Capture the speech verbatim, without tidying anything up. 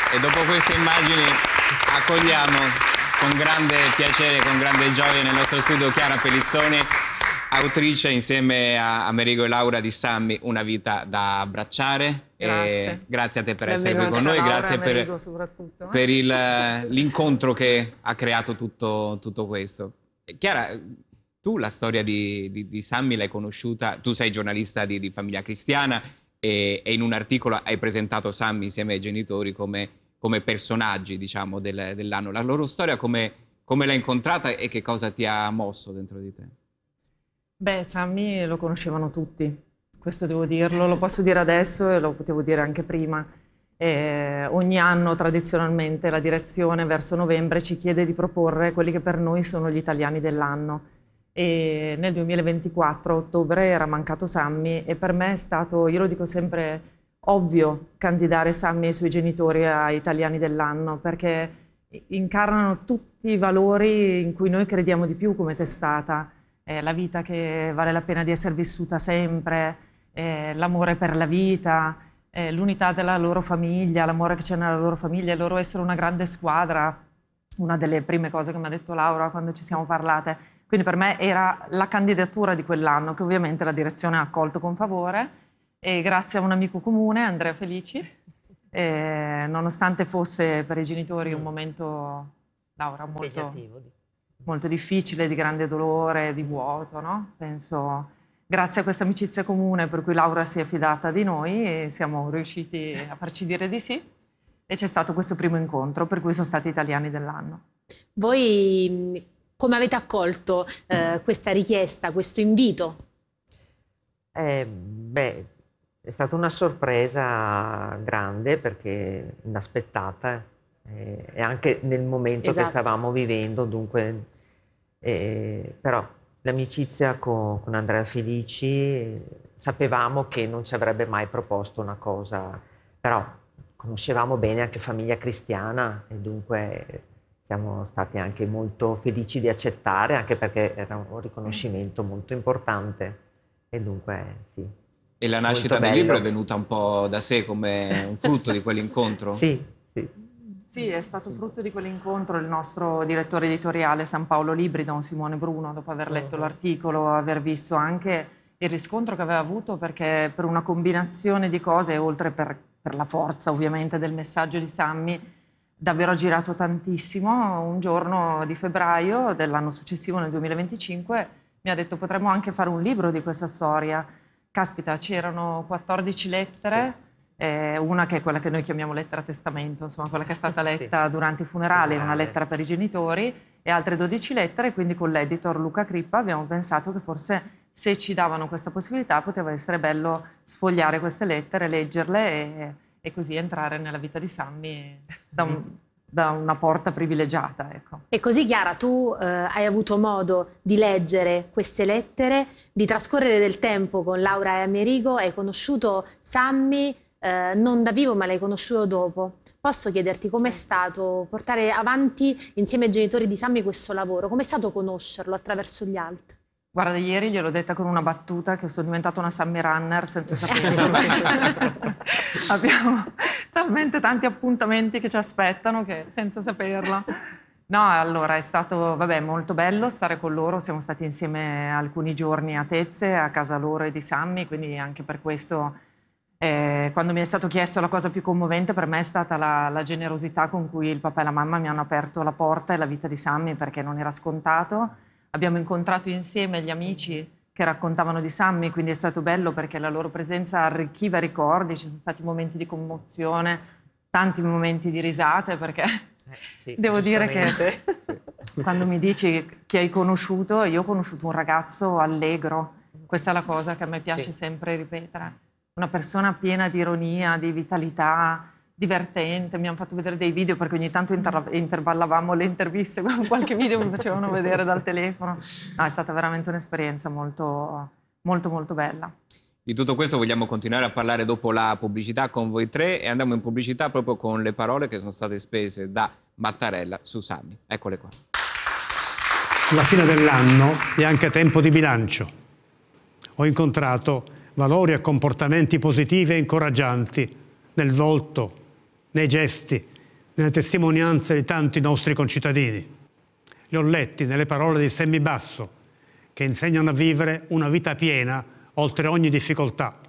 E dopo queste immagini accogliamo con grande piacere, con grande gioia nel nostro studio Chiara Pellizzoni, autrice insieme a Amerigo e Laura di Sammy, Una vita da abbracciare. Grazie. E grazie a te per Benvenuta, essere qui con noi, Laura, grazie Amerigo, per, soprattutto, eh? per il- l'incontro che ha creato tutto, tutto questo. Chiara, tu la storia di, di, di Sammy l'hai conosciuta, tu sei giornalista di, di Famiglia Cristiana e, e in un articolo hai presentato Sammy insieme ai genitori come, come personaggi, diciamo, del, dell'anno. La loro storia come, come l'hai incontrata e che cosa ti ha mosso dentro di te? Beh, Sammy lo conoscevano tutti, questo devo dirlo, lo posso dire adesso e lo potevo dire anche prima. Eh, ogni anno tradizionalmente la direzione verso novembre ci chiede di proporre quelli che per noi sono gli italiani dell'anno. E nel duemilaventiquattro, a ottobre, era mancato Sammy e per me è stato, io lo dico sempre, ovvio candidare Sammy e i suoi genitori a italiani dell'anno, perché incarnano tutti i valori in cui noi crediamo di più come testata. Eh, la vita che vale la pena di essere vissuta sempre, eh, l'amore per la vita, eh, l'unità della loro famiglia, l'amore che c'è nella loro famiglia, il loro essere una grande squadra, una delle prime cose che mi ha detto Laura quando ci siamo parlate. Quindi per me era la candidatura di quell'anno, che ovviamente la direzione ha accolto con favore, e grazie a un amico comune, Andrea Felici, eh, nonostante fosse per i genitori un momento, Laura, molto, molto difficile, di grande dolore, di vuoto, no? Penso, grazie a questa amicizia comune per cui Laura si è fidata di noi e siamo riusciti a farci dire di sì, e c'è stato questo primo incontro per cui sono stati italiani dell'anno. Voi come avete accolto eh, questa richiesta, questo invito? Eh, beh, è stata una sorpresa grande perché inaspettata eh, e anche nel momento Esatto. che stavamo vivendo, dunque, eh, però l'amicizia con, con Andrea Felici, eh, sapevamo che non ci avrebbe mai proposto una cosa, però conoscevamo bene anche Famiglia Cristiana e dunque siamo stati anche molto felici di accettare, anche perché era un riconoscimento molto importante e dunque sì. E la nascita del libro è venuta un po' da sé come un frutto di quell'incontro? Sì, sì. Sì, è stato frutto di quell'incontro il nostro direttore editoriale San Paolo Libri, don Simone Bruno, dopo aver letto uh-huh. l'articolo, aver visto anche il riscontro che aveva avuto, perché per una combinazione di cose, oltre per, per la forza ovviamente del messaggio di Sammy, davvero ha girato tantissimo. Un giorno di febbraio dell'anno successivo, nel duemilaventicinque, mi ha detto potremmo anche fare un libro di questa storia. Caspita, c'erano quattordici lettere, sì. eh, una che è quella che noi chiamiamo lettera testamento, insomma quella che è stata letta sì. durante i funerali, una lettera per i genitori, e altre dodici lettere, quindi con l'editor Luca Crippa abbiamo pensato che forse se ci davano questa possibilità poteva essere bello sfogliare queste lettere, leggerle e e così entrare nella vita di Sammy da, un, da una porta privilegiata. Ecco. E così, Chiara, tu eh, hai avuto modo di leggere queste lettere, di trascorrere del tempo con Laura e Amerigo, hai conosciuto Sammy eh, non da vivo ma l'hai conosciuto dopo. Posso chiederti com'è stato portare avanti insieme ai genitori di Sammy questo lavoro? Com'è stato conoscerlo attraverso gli altri? Guarda, ieri gliel'ho detta con una battuta che sono diventata una Sammy runner senza saperlo. Abbiamo talmente tanti appuntamenti che ci aspettano che senza saperlo. No, allora è stato vabbè, molto bello stare con loro, siamo stati insieme alcuni giorni a Tezze, a casa loro e di Sammy, quindi anche per questo eh, quando mi è stato chiesto la cosa più commovente per me è stata la, la generosità con cui il papà e la mamma mi hanno aperto la porta e la vita di Sammy, perché non era scontato. Abbiamo incontrato insieme gli amici che raccontavano di Sammy, quindi è stato bello perché la loro presenza arricchiva ricordi, ci sono stati momenti di commozione, tanti momenti di risate, perché eh, sì, devo dire che sì. quando mi dici chi hai conosciuto, io ho conosciuto un ragazzo allegro, questa è la cosa che a me piace sì. sempre ripetere, una persona piena di ironia, di vitalità, divertente. Mi hanno fatto vedere dei video perché ogni tanto inter- intervallavamo le interviste con qualche video mi facevano vedere dal telefono. No, è stata veramente un'esperienza molto, molto, molto bella. Di tutto questo vogliamo continuare a parlare dopo la pubblicità con voi tre e andiamo in pubblicità proprio con le parole che sono state spese da Mattarella su Sammy. Eccole qua. La fine dell'anno è anche tempo di bilancio. Ho incontrato valori e comportamenti positivi e incoraggianti nel volto, nei gesti nelle testimonianze di tanti nostri concittadini. Li ho letti nelle parole di Sammy Basso, che insegnano a vivere una vita piena oltre ogni difficoltà.